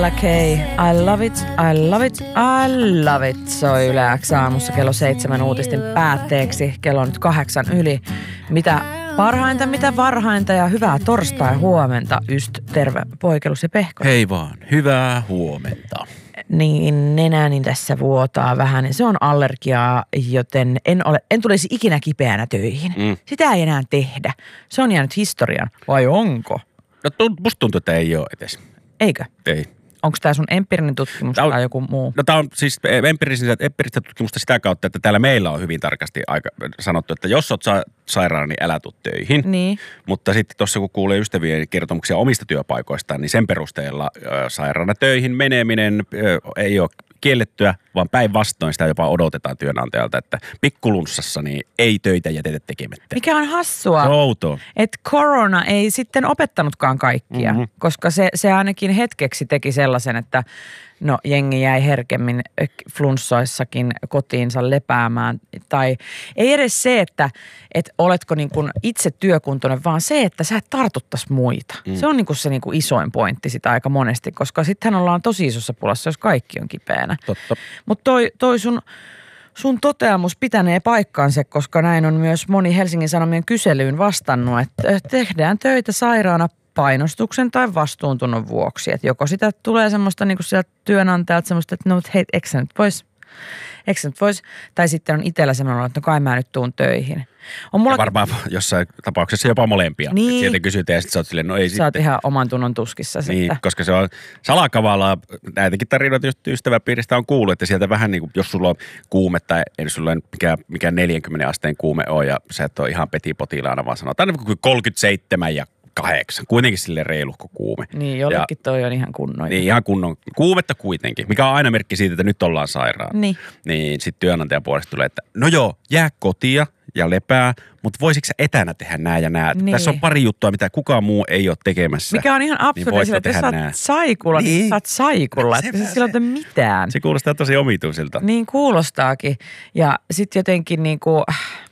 Mariah Carey, I love it, I love it, I love it. Soi Yle X aamussa kello 7 uutisten päätteeksi. Kello on nyt 8 yli. Mitä parhainta, mitä varhainta ja hyvää torstai huomenta. Terve Poikelus ja Pehko. Hei vaan, hyvää huomenta. Niin nenäni tässä vuotaa vähän. Se on allergiaa, joten en tulisi ikinä kipeänä töihin. Sitä ei enää tehdä. Se on jäänyt historian. Vai onko? No musta tuntuu, että ei ole edes. Eikö? Ei. Onko tämä sun empiirinen tutkimus tai joku muu? No tämä on siis empiiristä tutkimusta sitä kautta, että täällä meillä on hyvin tarkasti sanottu, että jos oot sairaana, niin älä tuu töihin. Niin. Mutta sitten tuossa kun kuulee ystävien kertomuksia omista työpaikoistaan, niin sen perusteella sairaana töihin meneminen ei ole kiellettyä, vaan päinvastoin sitä jopa odotetaan työnantajalta, että pikkulunssassa niin ei töitä jätetä tekemättä. Mikä on hassua, outoa, että korona ei sitten opettanutkaan kaikkia, koska se ainakin hetkeksi teki sellaisen, että no jengi jäi herkemmin flunssoissakin kotiinsa lepäämään. Tai ei edes se, että oletko niin kuin itse työkuntoinen, vaan se, että sä et tartuttaisi muita. Se on niin kuin se niin kuin isoin pointti sitä aika monesti, koska sittenhän ollaan tosi isossa pulassa, jos kaikki on kipeänä. Totta. Mutta toi sun toteamus pitänee paikkaansa, koska näin on myös moni Helsingin Sanomien kyselyyn vastannut, että tehdään töitä sairaana painostuksen tai vastuuntunnon vuoksi. Että joko sitä tulee semmoista niin kuin sieltä työnantajalta semmoista, että no hei, eikö sä nyt vois, tai sitten on itsellä semmoinen, että no kai mä nyt tuun töihin. Ja varmaan jossain tapauksessa jopa molempia. Niin. Sieltä kysytään ja sitten sä oot silleen, no ei sitten. Sä oot ihan oman tunnon tuskissa niin, sitten. koska se on salakavalaa. Näitäkin tarinoita just ystäväpiiristä on kuullut, että sieltä vähän niin kuin, jos sulla on kuumetta, ei sulla mikään 40 asteen kuume ole ja sä et ole ihan petipotilaana, vaan sanotaan niin kuin 37 ja 8. Kuitenkin sille reiluhko kuume. Niin, jollekin toi on ihan kunnon. Niin, ihan kunnon kuumetta kuitenkin, mikä on aina merkki siitä, että nyt ollaan sairaana. Niin sitten työnantajan puolesta tulee, että no joo, jää kotia ja lepää, mutta voisitko sä etänä tehdä nää ja nää? Niin. Tässä on pari juttua, mitä kukaan muu ei ole tekemässä. Mikä on ihan absurdia, että jos sä oot saikulla, niin saat saikulla. Että se sillä on mitään. Se kuulostaa tosi omituisilta. Niin kuulostaakin. Ja sitten jotenkin niinku,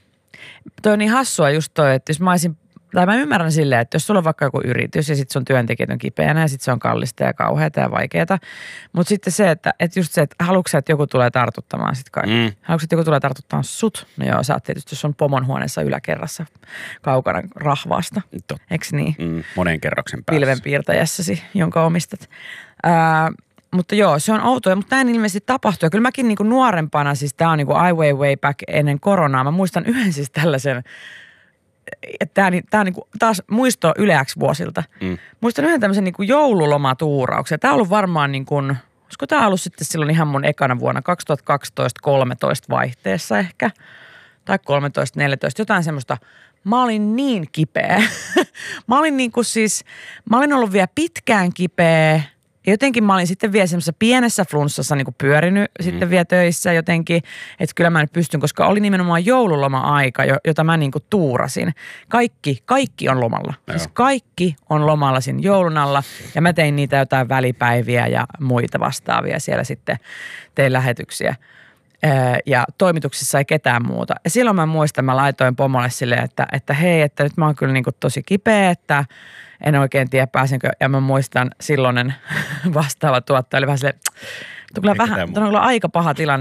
toi on niin hassua just toi, että jos mä ymmärrän silleen, että jos sulla on vaikka joku yritys ja sitten sun työntekijät on kipeänä ja sitten se on kallista ja kauheata ja vaikeaa. Mutta sitten se, että just se, että haluatko sä, että joku tulee tartuttamaan sitten kaikki? Haluatko että joku tulee tartuttamaan sut? No joo, sä oot tietysti, jos on pomon huoneessa yläkerrassa kaukana rahvaasta. Eikö niin? Monen kerroksen päässä. Pilvenpiirtäjässäsi, jonka omistat. Mutta joo, se on outoa, mutta näin ilmeisesti tapahtuu. Ja kyllä mäkin niinku nuorempana, siis tää on niinku way back ennen koronaa. Mä muistan yhden siis tällaisen, että tämä on niinku taas muisto Yle X-vuosilta. Muistan yhden tämmöisen niinku joululomatuurauksen. Tämä on ollut varmaan niin kuin, olisiko tämä ollut sitten silloin ihan mun ekana vuonna 2012-13 vaihteessa ehkä. Tai 13-14, jotain semmoista. Mä olin niin kipeä. Mä olin ollut vielä pitkään kipeä. Jotenkin mä olin sitten vielä semmoisessa pienessä flunssassa niin kuin pyörinyt sitten vielä töissä jotenkin, että kyllä mä nyt pystyn, koska oli nimenomaan joululoma-aika, jota mä niin kuin tuurasin. Kaikki on lomalla. Siis kaikki on lomalla siinä joulun alla ja mä tein niitä jotain välipäiviä ja muita vastaavia siellä sitten, tein lähetyksiä. Ja toimituksissa ei ketään muuta. Ja silloin mä muistan, mä laitoin pomolle silleen, että hei, että nyt mä oon kyllä niin kuin tosi kipeä, että en oikein tiedä pääsenkö. Ja mä muistan silloinen vastaava tuottaja oli vähän silleen, että on kyllä aika paha tilanne.